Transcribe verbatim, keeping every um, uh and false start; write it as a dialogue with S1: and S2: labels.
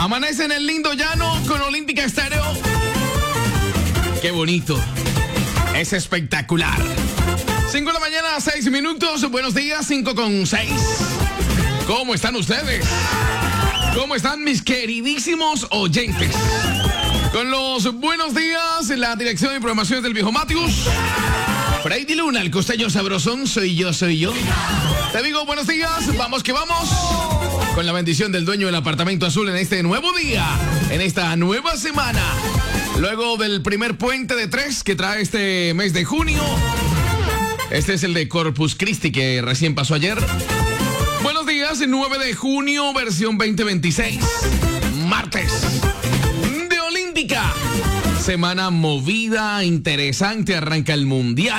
S1: Amanece en el lindo llano con Olímpica Estéreo. Qué bonito. Es espectacular. cinco de la mañana, seis minutos. Buenos días, cinco con seis. ¿Cómo están ustedes? ¿Cómo están mis queridísimos oyentes? Con los buenos días en la dirección de programación del viejo Matius. Freddy Luna, el costeño sabrosón, soy yo, soy yo. Te digo buenos días, vamos que vamos. Con la bendición del dueño del apartamento azul en este nuevo día, en esta nueva semana. Luego del primer puente de tres que trae este mes de junio. Este es el de Corpus Christi que recién pasó ayer. Buenos días, nueve de junio, versión veinte veintiséis. Martes de Olímpica. Semana movida, interesante, arranca el Mundial.